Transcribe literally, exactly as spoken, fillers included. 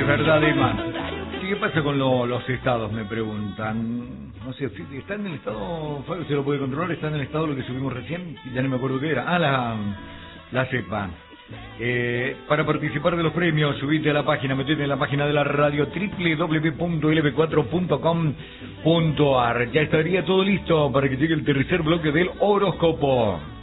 es verdad, Emma. ¿Y qué pasa con lo, los estados? Me preguntan. No sé, ¿está en el estado? Fabio se lo puede controlar. ¿Está en el estado lo que subimos recién? Ya no me acuerdo qué era. Ah, la, la cepa. Eh, para participar de los premios, subite a la página, metete en la página de la radio doble u doble u doble u punto l b cuatro punto com punto a r. Ya estaría todo listo para que llegue el tercer bloque del horóscopo.